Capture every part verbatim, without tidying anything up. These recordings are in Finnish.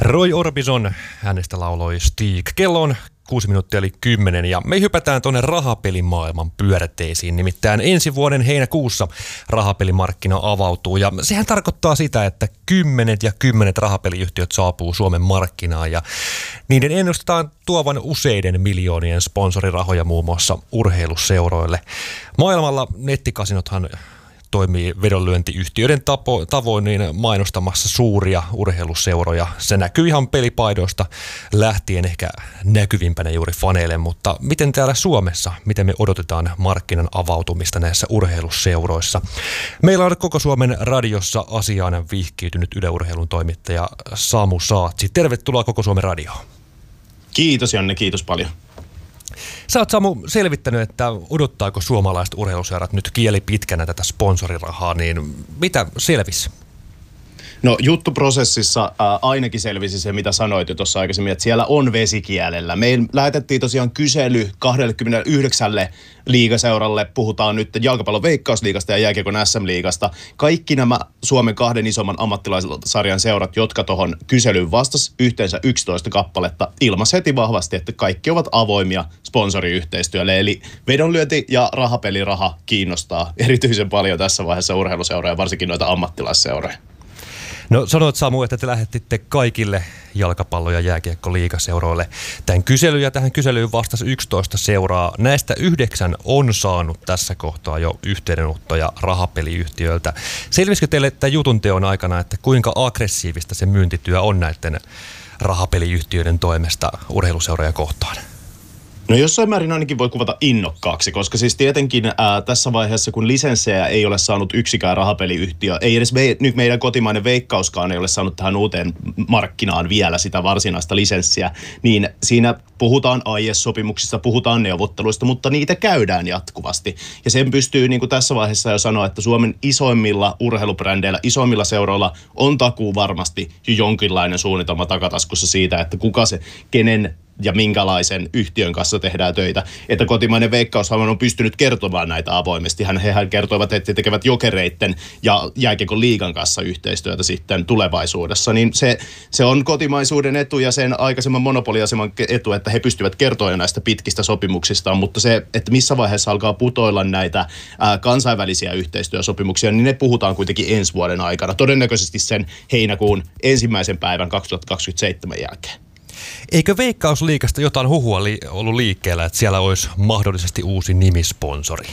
Roy Orbison hänestä lauloi Stig. Kello on kuusi minuuttia eli kymmenen ja me hypätään tuonne rahapelimaailman pyörteisiin. Nimittäin ensi vuoden heinäkuussa rahapelimarkkina avautuu ja sehän tarkoittaa sitä, että kymmenet ja kymmenet rahapeliyhtiöt saapuu Suomen markkinaan ja niiden ennustetaan tuovan useiden miljoonien sponsorirahoja muun muassa urheiluseuroille. Maailmalla nettikasinothan toimii vedonlyöntiyhtiöiden tapo, tavoin niin mainostamassa suuria urheiluseuroja. Se näkyy ihan pelipaidoista lähtien ehkä näkyvimpänä juuri faneille, mutta miten täällä Suomessa, miten me odotetaan markkinan avautumista näissä urheiluseuroissa? Meillä on koko Suomen radiossa asiaan vihkiytynyt Yle Urheilun toimittaja Samu Saatsi. Tervetuloa Koko Suomen radioon. Kiitos Janne, kiitos paljon. Sä oot Samu selvittänyt, että odottaako suomalaiset urheiluseurat nyt kieli pitkänä tätä sponsorirahaa, niin mitä selvisi? No juttuprosessissa ää, ainakin selvisi se, mitä sanoit jo tuossa aikaisemmin, että siellä on vesikielellä. Meillä lähetettiin tosiaan kysely kaksikymmentäyhdeksän liigaseuralle, puhutaan nyt jalkapallon veikkausliigasta ja jääkiekon äs äm-liigasta. Kaikki nämä Suomen kahden isomman ammattilaisarjan seurat, jotka tuohon kyselyyn vastasi, yhteensä yksitoista kappaletta, ilmaisi heti vahvasti, että kaikki ovat avoimia sponsoriyhteistyölle. Eli vedonlyönti ja rahapeliraha kiinnostaa erityisen paljon tässä vaiheessa urheiluseuroja, varsinkin noita ammattilaisseuroja. No sanoit Samu, että te lähetitte kaikille jalkapallo- ja jääkiekko-liigaseuroille tämän kyselyn ja tähän kyselyyn vastasi yksitoista seuraa. Näistä yhdeksän on saanut tässä kohtaa jo yhteydenottoja rahapeliyhtiöiltä. Selvisikö teille tämän jutun teon aikana, että kuinka aggressiivista se myyntityö on näiden rahapeliyhtiöiden toimesta urheiluseuroja kohtaan? No jossain määrin ainakin voi kuvata innokkaaksi, koska siis tietenkin ää, tässä vaiheessa, kun lisenssejä ei ole saanut yksikään rahapeliyhtiö, ei edes me, nyt meidän kotimainen Veikkauskaan ei ole saanut tähän uuteen markkinaan vielä sitä varsinaista lisenssiä, niin siinä puhutaan aiesopimuksista, puhutaan neuvotteluista, mutta niitä käydään jatkuvasti. Ja sen pystyy niin kuin tässä vaiheessa jo sanoa, että Suomen isoimmilla urheilubrändeillä, isoimmilla seuroilla on takuu varmasti jo jonkinlainen suunnitelma takataskussa siitä, että kuka se, kenen ja minkälaisen yhtiön kanssa tehdään töitä. Että kotimainen Veikkaushan on pystynyt kertomaan näitä avoimesti. Hän, hehän kertoivat, että he tekevät Jokereitten ja jääkiekon liigan kanssa yhteistyötä sitten tulevaisuudessa. Niin se, se on kotimaisuuden etu ja sen aikaisemman monopoliaseman etu, että he pystyvät kertomaan näistä pitkistä sopimuksistaan, mutta se, että missä vaiheessa alkaa putoilla näitä ää, kansainvälisiä yhteistyösopimuksia, niin ne puhutaan kuitenkin ensi vuoden aikana. Todennäköisesti sen heinäkuun ensimmäisen päivän kaksituhattakaksikymmentäseitsemän jälkeen. Eikö Veikkausliigasta jotain huhua li- ollut liikkeellä, että siellä olisi mahdollisesti uusi nimisponsori?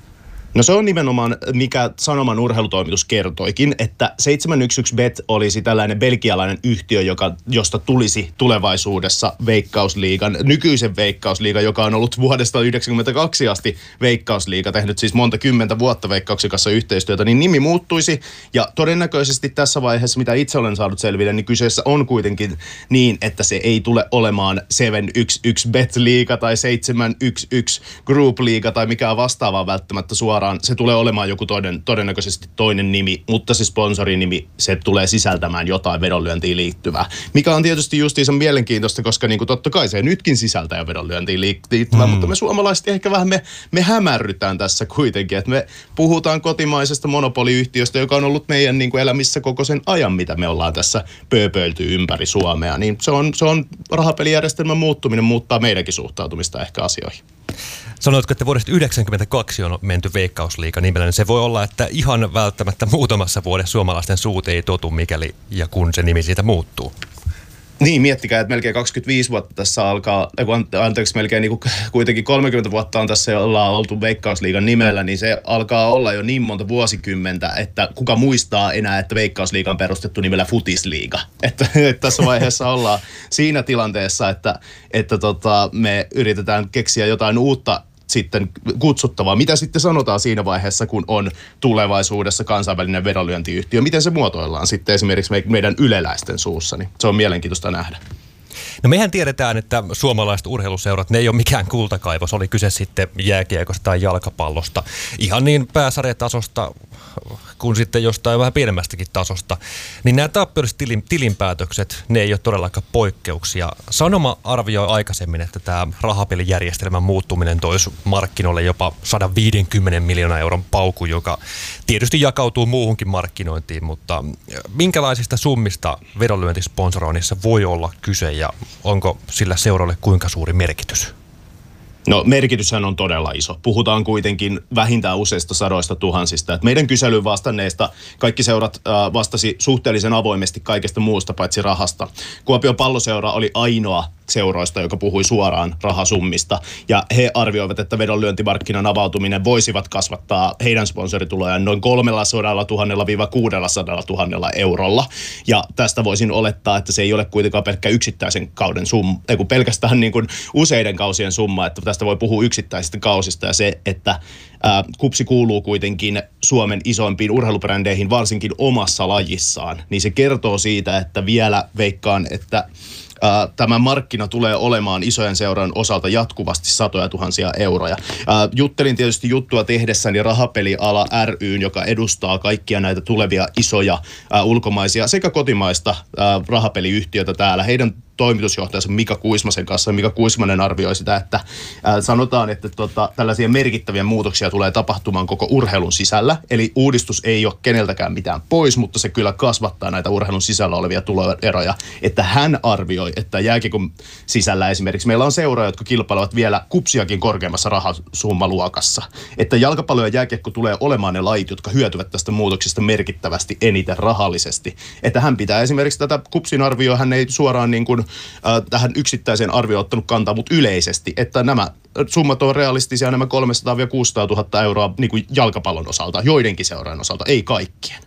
No se on nimenomaan, mikä Sanoman urheilutoimitus kertoikin, että seitsemän yksi yksi Bet olisi tällainen belgialainen yhtiö, joka, josta tulisi tulevaisuudessa Veikkausliigan, nykyisen Veikkausliigan, joka on ollut vuodesta yhdeksänkymmentäkaksi asti Veikkausliiga, tehnyt siis monta kymmentä vuotta Veikkauksen kanssa yhteistyötä, niin nimi muuttuisi. Ja todennäköisesti tässä vaiheessa, mitä itse olen saanut selville, niin kyseessä on kuitenkin niin, että se ei tule olemaan seitsemän yksi yksi Bet-liiga tai seitsemän yksi yksi Group-liiga tai mikään vastaavaa välttämättä suoraan. Se tulee olemaan joku toinen, todennäköisesti toinen nimi, mutta se sponsorinimi, se tulee sisältämään jotain vedonlyöntiin liittyvää. Mikä on tietysti justiinsa mielenkiintoista, koska niin kuin totta kai se nytkin sisältää vedonlyöntiin liittyvää, mm. mutta me suomalaiset ehkä vähän me, me hämärrytään tässä kuitenkin, että me puhutaan kotimaisesta monopoliyhtiöstä, joka on ollut meidän niin kuin elämissä koko sen ajan, mitä me ollaan tässä pööpöilty ympäri Suomea. Niin se on, se on rahapelijärjestelmän muuttuminen muuttaa meidänkin suhtautumista ehkä asioihin. Sanoitko, että vuodesta yhdeksänkymmentäkaksi on menty Veikkausliiga nimellä, niin se voi olla, että ihan välttämättä muutamassa vuodessa suomalaisten suut ei totu, mikäli ja kun se nimi siitä muuttuu. Niin, miettikää, että melkein kaksikymmentäviisi vuotta tässä alkaa, anteeksi, melkein niin kuin kuitenkin kolmekymmentä vuotta on tässä ollaan oltu Veikkausliigan nimellä, niin se alkaa olla jo niin monta vuosikymmentä, että kuka muistaa enää, että Veikkausliiga on perustettu nimellä Futisliiga. Että, että tässä vaiheessa ollaan siinä tilanteessa, että, että tota, me yritetään keksiä jotain uutta sitten kutsuttavaa. Mitä sitten sanotaan siinä vaiheessa, kun on tulevaisuudessa kansainvälinen vedonlyöntiyhtiö? Miten se muotoillaan sitten esimerkiksi meidän yleläisten suussa? Niin se on mielenkiintoista nähdä. No mehän tiedetään, että suomalaiset urheiluseurat, ne ei ole mikään kultakaivos, oli kyse sitten jääkiekosta tai jalkapallosta. Ihan niin pääsarjatasosta kuin sitten jostain vähän pienemmästäkin tasosta. Niin nämä tappiolliset tilin, tilinpäätökset, ne ei ole todellakaan poikkeuksia. Sanoma arvioi aikaisemmin, että tämä rahapelijärjestelmän muuttuminen toisi markkinoille jopa sata viisikymmentä miljoonaa euron pauku, joka tietysti jakautuu muuhunkin markkinointiin, mutta minkälaisista summista vedonlyöntisponsoroinnissa voi olla kyse ja onko sillä seuralle kuinka suuri merkitys? No merkityshän on todella iso. Puhutaan kuitenkin vähintään useista sadoista tuhansista. Et meidän kyselyyn vastanneista kaikki seurat äh, vastasi suhteellisen avoimesti kaikesta muusta paitsi rahasta. Kuopion Palloseura oli ainoa seuroista, joka puhui suoraan rahasummista. Ja he arvioivat, että vedonlyöntimarkkinan avautuminen voisivat kasvattaa heidän sponsoritulojaan noin kolmesataa kuusisataa tuhatta eurolla. Ja tästä voisin olettaa, että se ei ole kuitenkaan pelkkä yksittäisen kauden summa, ei kun pelkästään niin kuin useiden kausien summa, että tästä voi puhua yksittäisistä kausista ja se, että ää, KuPS kuuluu kuitenkin Suomen isoimpiin urheilubrändeihin, varsinkin omassa lajissaan, niin se kertoo siitä, että vielä veikkaan, että Uh, tämä markkina tulee olemaan isojen seurojen osalta jatkuvasti satoja tuhansia euroja. Uh, juttelin tietysti juttua tehdessäni Rahapeliala ry:n, joka edustaa kaikkia näitä tulevia isoja uh, ulkomaisia sekä kotimaista uh, rahapeliyhtiötä täällä. Heidän toimitusjohtajansa Mika Kuismasen kanssa. Mika Kuismanen arvioi sitä, että äh, sanotaan, että tota, tällaisia merkittäviä muutoksia tulee tapahtumaan koko urheilun sisällä. Eli uudistus ei ole keneltäkään mitään pois, mutta se kyllä kasvattaa näitä urheilun sisällä olevia tuloeroja. Että hän arvioi, että jääkiekon sisällä esimerkiksi meillä on seuroja, jotka kilpailevat vielä KuPSiakin korkeammassa rahasummaluokassa. Että jalkapallo ja jääkiekko tulee olemaan ne lajit, jotka hyötyvät tästä muutoksesta merkittävästi eniten rahallisesti. Että hän pitää esimerkiksi tätä KuPSin arvioa, hän ei suoraan niin kuin tähän yksittäiseen arvioon ottanut kantaa, mutta yleisesti, että nämä summat on realistisia, nämä kolmesataa kuusisataa tuhatta euroa niin kuin jalkapallon osalta, joidenkin seurojen osalta, ei kaikkien.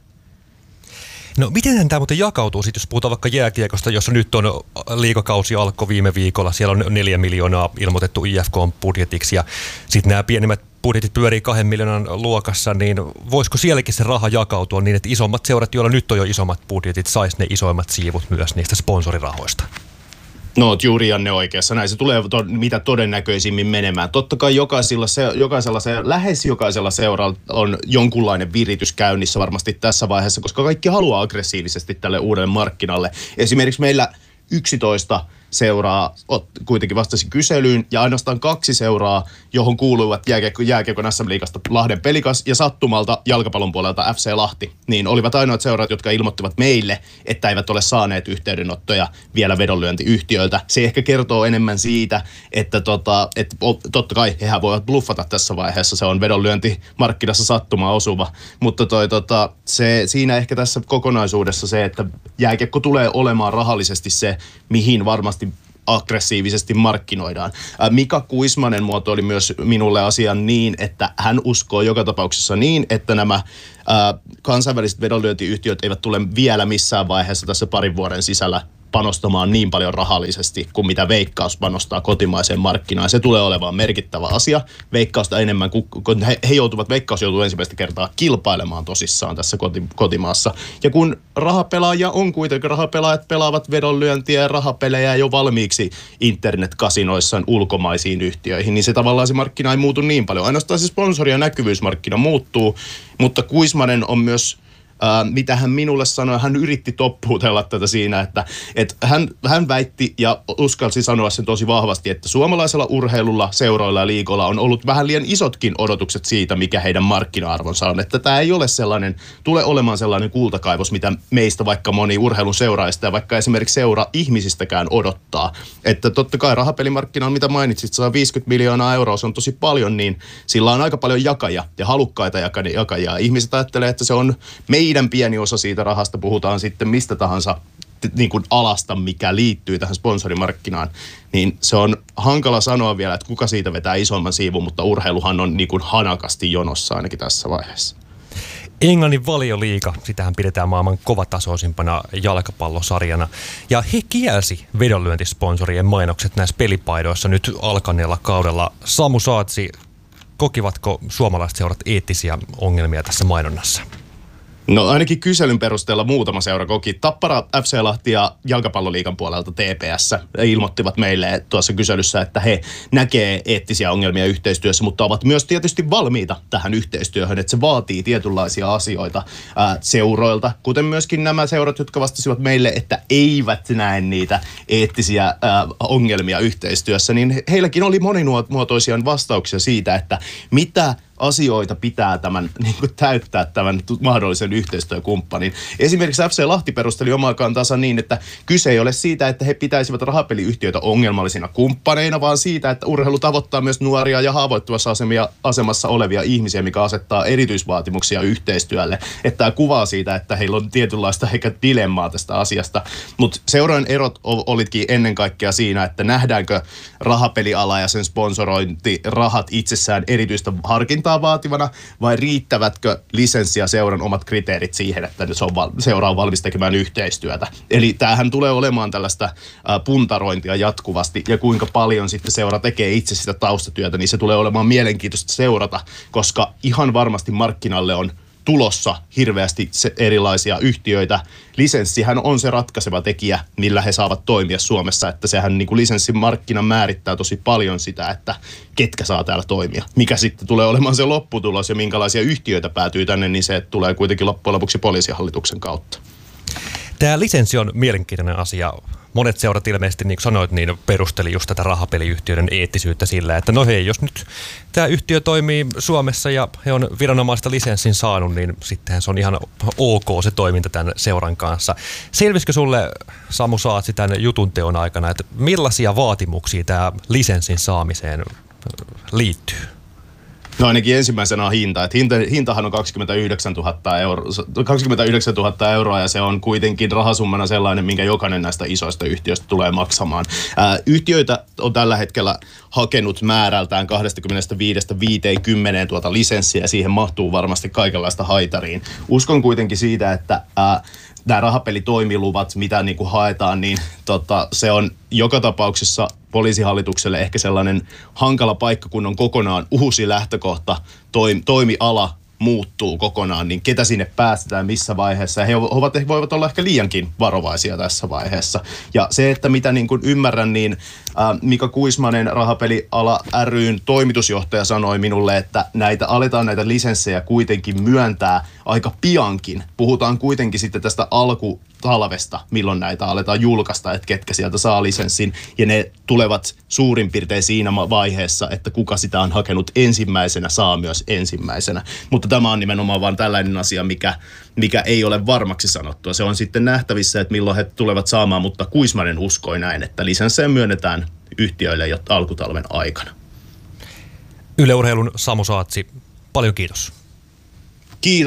No miten tämä muuten jakautuu sitten, jos puhutaan vaikka jääkiekosta, jossa nyt on liigakausi alkoi viime viikolla, siellä on neljä miljoonaa ilmoitettu I F K-budjetiksi ja sitten nämä pienemmät budjetit pyörii kahden miljoonan luokassa, niin voisiko sielläkin se raha jakautua niin, että isommat seurat, joilla nyt on jo isommat budjetit, sais ne isoimmat siivut myös niistä sponsorirahoista? No, oot juuri Janne oikeassa. Näin se tulee to, mitä todennäköisimmin menemään. Totta kai jokaisella, se, jokaisella se, lähes jokaisella seuralla on jonkunlainen viritys käynnissä varmasti tässä vaiheessa, koska kaikki haluaa aggressiivisesti tälle uudelle markkinalle. Esimerkiksi meillä yksitoista seuraa kuitenkin vastasi kyselyyn ja ainoastaan kaksi seuraa, johon kuuluivat jääkiekko, jääkiekon S M-liigasta Lahden Pelikas ja sattumalta jalkapallon puolelta F C Lahti, niin olivat ainoat seurat, jotka ilmoittivat meille, että eivät ole saaneet yhteydenottoja vielä vedonlyöntiyhtiöiltä. Se ehkä kertoo enemmän siitä, että, tota, että totta kai hehän voivat bluffata tässä vaiheessa, se on vedonlyöntimarkkinassa sattuma osuva, mutta toi, tota, se, siinä ehkä tässä kokonaisuudessa se, että jääkiekko tulee olemaan rahallisesti se, mihin varmasti aggressiivisesti markkinoidaan. Mika Kuismanen muotoili myös minulle asian niin, että hän uskoo joka tapauksessa niin, että nämä ää, kansainväliset vedonlyöntiyhtiöt eivät tule vielä missään vaiheessa tässä parin vuoden sisällä panostamaan niin paljon rahallisesti kuin mitä Veikkaus panostaa kotimaiseen markkinaan. Se tulee olemaan merkittävä asia. Veikkausta enemmän, kun he, he joutuvat, Veikkaus joutuu ensimmäistä kertaa kilpailemaan tosissaan tässä koti, kotimaassa. Ja kun rahapelaajia on kuitenkin, rahapelaajat pelaavat vedonlyöntiä ja rahapelejä jo valmiiksi internetkasinoissaan ulkomaisiin yhtiöihin, niin se tavallaan se markkina ei muutu niin paljon. Ainoastaan se sponsori- ja näkyvyysmarkkina muuttuu, mutta Kuismanen on myös Uh, mitä hän minulle sanoi, hän yritti toppuutella tätä siinä, että, että hän, hän väitti ja uskalsi sanoa sen tosi vahvasti, että suomalaisella urheilulla, seuroilla ja liigoilla on ollut vähän liian isotkin odotukset siitä, mikä heidän markkina-arvonsa on. Että tämä ei ole sellainen, tule olemaan sellainen kultakaivos, mitä meistä vaikka moni urheilun seuraajista ja vaikka esimerkiksi seura ihmisistäkään odottaa. Että totta kai rahapelimarkkina on, mitä mainitsit, sata viisikymmentä miljoonaa euroa, se on tosi paljon, niin sillä on aika paljon jakajia ja halukkaita jakajia. Ihmiset ajattelee, että se on meidän Meidän pieni osa siitä rahasta, puhutaan sitten mistä tahansa niin kuin alasta, mikä liittyy tähän sponsorimarkkinaan, niin se on hankala sanoa vielä, että kuka siitä vetää isomman siivun, mutta urheiluhan on niin kuin hanakasti jonossa ainakin tässä vaiheessa. Englannin Valioliiga, sitähän pidetään maailman kovatasoisimpana jalkapallosarjana, ja he kielsi vedonlyöntisponsorien mainokset näissä pelipaidoissa nyt alkaneella kaudella. Samu Saatsi, kokivatko suomalaiset seurat eettisiä ongelmia tässä mainonnassa? No ainakin kyselyn perusteella muutama seura koki. Tappara, F C Lahti ja Jalkapalloliigan puolelta T P S ilmoittivat meille tuossa kyselyssä, että he näkee eettisiä ongelmia yhteistyössä, mutta ovat myös tietysti valmiita tähän yhteistyöhön, että se vaatii tietynlaisia asioita ää, seuroilta, kuten myöskin nämä seurat, jotka vastasivat meille, että eivät näe niitä eettisiä ää, ongelmia yhteistyössä, niin heilläkin oli monimuotoisia vastauksia siitä, että mitä asioita pitää tämän niin kuin täyttää tämän mahdollisen yhteistyökumppanin. Esimerkiksi F C Lahti perusteli omaa kantansa niin, että kyse ei ole siitä, että he pitäisivät rahapeliyhtiöitä ongelmallisina kumppaneina, vaan siitä, että urheilu tavoittaa myös nuoria ja haavoittuvassa asemia, asemassa olevia ihmisiä, mikä asettaa erityisvaatimuksia yhteistyölle. Että tämä kuvaa siitä, että heillä on tietynlaista eikä dilemmaa tästä asiasta. Mutta seurojen erot olitkin ennen kaikkea siinä, että nähdäänkö rahapeliala ja sen sponsorointirahat itsessään erityistä harkintaa vaativana, vai riittävätkö lisenssi ja seuran omat kriteerit siihen, että se on val- seura on valmis tekemään yhteistyötä. Eli tämähän tulee olemaan tällaista ä, puntarointia jatkuvasti, ja kuinka paljon sitten seura tekee itse sitä taustatyötä, niin se tulee olemaan mielenkiintoista seurata, koska ihan varmasti markkinalle on tulossa hirveästi erilaisia yhtiöitä. Lisenssihän on se ratkaiseva tekijä, millä he saavat toimia Suomessa, että sehän niin kuin lisenssimarkkina määrittää tosi paljon sitä, että ketkä saa täällä toimia. Mikä sitten tulee olemaan se lopputulos ja minkälaisia yhtiöitä päätyy tänne, niin se tulee kuitenkin loppujen lopuksi poliisihallituksen kautta. Tämä lisenssi on mielenkiintoinen asia. Monet seurat ilmeisesti, niin kuin sanoit, niin perusteli just tätä rahapeliyhtiöiden eettisyyttä sillä, että no hei, jos nyt tämä yhtiö toimii Suomessa ja he on viranomaista lisenssin saanut, niin sittenhän se on ihan ok se toiminta tämän seuran kanssa. Selvisikö sulle, Samu Saatsi, tämän jutun teon aikana, että millaisia vaatimuksia tämä lisenssin saamiseen liittyy? No ainakin ensimmäisenä on hinta. Et hinta hintahan on kaksikymmentäyhdeksäntuhatta euroa, kaksikymmentäyhdeksäntuhatta euroa ja se on kuitenkin rahasummana sellainen, minkä jokainen näistä isoista yhtiöistä tulee maksamaan. Ää, yhtiöitä on tällä hetkellä hakenut määrältään kaksikymmentäviisi viisikymmentä tuota lisenssiä ja siihen mahtuu varmasti kaikenlaista haitariin. Uskon kuitenkin siitä, että ää, nämä rahapelitoimiluvat, mitä niin kuin haetaan, niin tota, se on joka tapauksessa poliisihallitukselle ehkä sellainen hankala paikka, kun on kokonaan uusi lähtökohta, toim, toimiala muuttuu kokonaan, niin ketä sinne päästetään missä vaiheessa. He ovat, voivat olla ehkä liiankin varovaisia tässä vaiheessa. Ja se, että mitä niin kuin ymmärrän, niin ää, Mika Kuismanen, Rahapeliala ry:n toimitusjohtaja, sanoi minulle, että näitä aletaan näitä lisenssejä kuitenkin myöntää aika piankin. Puhutaan kuitenkin sitten tästä alkutalvesta, milloin näitä aletaan julkaista, että ketkä sieltä saa lisenssin. Ja ne tulevat suurin piirtein siinä vaiheessa, että kuka sitä on hakenut ensimmäisenä, saa myös ensimmäisenä. Mutta tämä on nimenomaan vaan tällainen asia, mikä, mikä ei ole varmaksi sanottua. Se on sitten nähtävissä, että milloin he tulevat saamaan, mutta Kuismanen uskoi näin, että lisenssejä myönnetään yhtiöille jo alkutalven aikana. Yle Urheilun Samu Saatsi, paljon kiitos.